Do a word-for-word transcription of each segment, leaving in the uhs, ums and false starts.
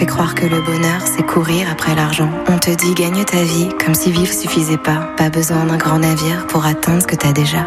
fait croire que le bonheur, c'est courir après l'argent. On te dit gagne ta vie comme si vivre suffisait pas. Pas besoin d'un grand navire pour atteindre ce que t'as déjà.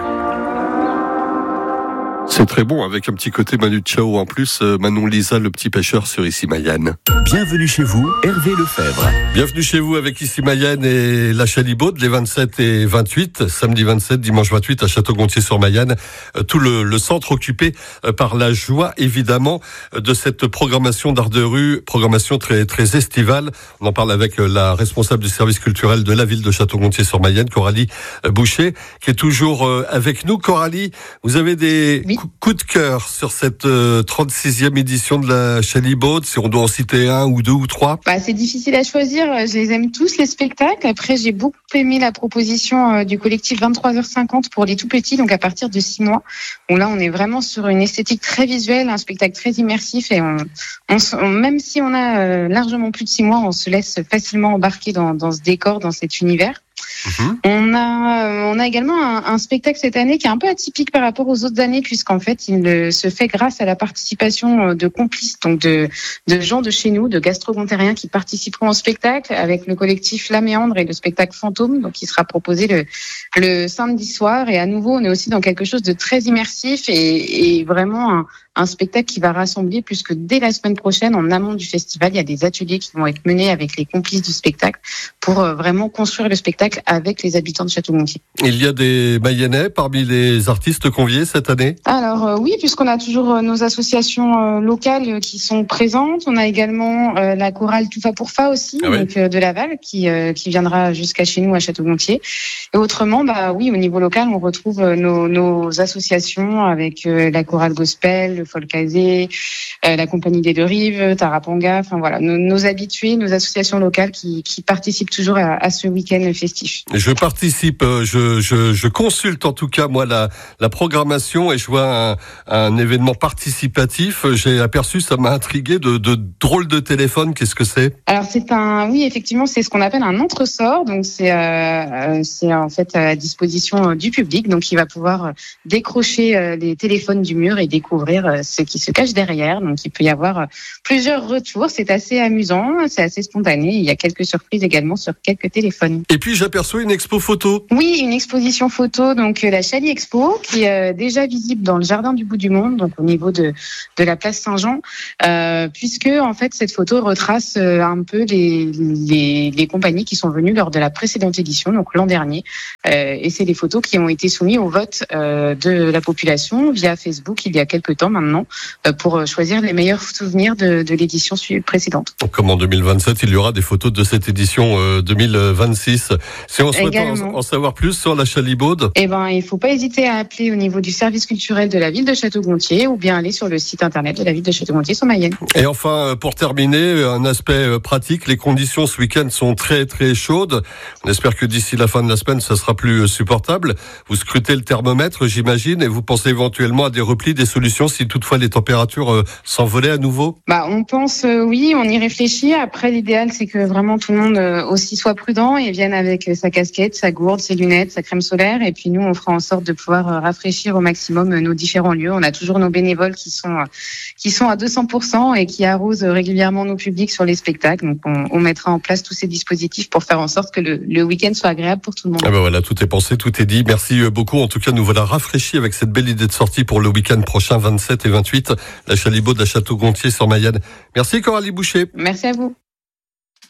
C'est très bon, avec un petit côté Manu Chao en plus. Euh, Manon Lisa, le petit pêcheur sur Ici Mayenne. Bienvenue chez vous, Hervé Lefebvre. Bienvenue chez vous avec Ici Mayenne et la Chalibaude, les vingt-sept et vingt-huit, samedi vingt-sept, dimanche vingt-huit à Château-Gontier-sur-Mayenne. Euh, tout le, le centre occupé euh, par la joie, évidemment, euh, de cette programmation d'art de rue, programmation très, très estivale. On en parle avec euh, la responsable du service culturel de la ville de Château-Gontier-sur-Mayenne, Coralie euh, Boucher, qui est toujours euh, avec nous. Coralie, vous avez des... Oui. Coup de cœur sur cette euh, trente-sixième édition de la Chalibaude, si on doit en citer un ou deux ou trois. Bah, c'est difficile à choisir, je les aime tous les spectacles. Après, j'ai beaucoup aimé la proposition euh, du collectif vingt-trois heures cinquante pour les tout petits, donc à partir de six mois. Bon, là, on est vraiment sur une esthétique très visuelle, un spectacle très immersif et on, on, on même si on a euh, largement plus de six mois, on se laisse facilement embarquer dans, dans ce décor, dans cet univers. Mmh. On a, on a également un, un spectacle cette année qui est un peu atypique par rapport aux autres années, puisqu'en fait, il se fait grâce à la participation de complices, donc de, de gens de chez nous, de gastro-gontériens qui participeront au spectacle avec le collectif La Méandre et le spectacle Fantôme, donc qui sera proposé le, le samedi soir. Et à nouveau, on est aussi dans quelque chose de très immersif et, et vraiment un, un spectacle qui va rassembler, puisque dès la semaine prochaine, en amont du festival, il y a des ateliers qui vont être menés avec les complices du spectacle pour vraiment construire le spectacle avec les habitants de Château-Gontier. Il y a des Mayennais parmi les artistes conviés cette année ? Alors euh, oui, puisqu'on a toujours euh, nos associations euh, locales qui sont présentes. On a également euh, la chorale Tout va pour Fa aussi, ah ouais. donc euh, de Laval, qui euh, qui viendra jusqu'à chez nous à Château-Gontier. Et autrement, bah oui, au niveau local, on retrouve euh, nos, nos associations avec euh, la chorale gospel, le Folkazé, euh, la compagnie des Deux Rives, Tarapanga. Enfin voilà, nos, nos habitués, nos associations locales qui qui participent toujours à, à ce week-end festif. Je participe, je, je, je consulte en tout cas moi la, la programmation et je vois un, un événement participatif. J'ai aperçu, ça m'a intrigué, de, de drôles de téléphone. Qu'est-ce que c'est ? Alors c'est un, oui effectivement c'est ce qu'on appelle un entresort. Donc c'est euh, c'est en fait à disposition du public. Donc il va pouvoir décrocher les téléphones du mur et découvrir ce qui se cache derrière. Donc il peut y avoir plusieurs retours. C'est assez amusant, c'est assez spontané. Il y a quelques surprises également sur quelques téléphones. Et puis j'aperçois une expo photo. Oui, une exposition photo, donc la Chali Expo, qui est euh, déjà visible dans le jardin du bout du monde, donc au niveau de de la place Saint-Jean, euh, puisque en fait cette photo retrace euh, un peu les, les les compagnies qui sont venues lors de la précédente édition, donc l'an dernier, euh, et c'est les photos qui ont été soumises au vote euh, de la population via Facebook il y a quelques temps maintenant, euh, pour choisir les meilleurs souvenirs de, de l'édition précédente. Comme en deux mille vingt-sept, il y aura des photos de cette édition euh, deux mille vingt-six. Si on souhaite en, en savoir plus sur la Chalibaude, eh ben, il ne faut pas hésiter à appeler au niveau du service culturel de la ville de Château-Gontier ou bien aller sur le site internet de la ville de Château-Gontier sur Mayenne. Et enfin, pour terminer, un aspect pratique, les conditions ce week-end sont très très chaudes. On espère que d'ici la fin de la semaine, ça sera plus supportable. Vous scrutez le thermomètre, j'imagine, et vous pensez éventuellement à des replis, des solutions si toutefois les températures euh, s'envolaient à nouveau ? Bah, on pense, euh, oui, on y réfléchit. Après, l'idéal, c'est que vraiment tout le monde euh, aussi soit prudent et vienne avec sa casquette, sa gourde, ses lunettes, sa crème solaire. Et puis nous, on fera en sorte de pouvoir euh, rafraîchir au maximum euh, nos différents lieux. On a toujours nos bénévoles qui sont euh, qui sont à deux cents pour cent et qui arrosent régulièrement nos publics sur les spectacles. Donc, on, on mettra en place tous ces dispositifs pour faire en sorte que le, le week-end soit agréable pour tout le monde. Ah ben voilà, tout est pensé, tout est dit. Merci beaucoup. En tout cas, nous voilà rafraîchis avec cette belle idée de sortie pour le week-end prochain, vingt-sept et vingt-huit, la Chalibaude de la Château-Gontier sur Mayenne. Merci Coralie Boucher. Merci à vous.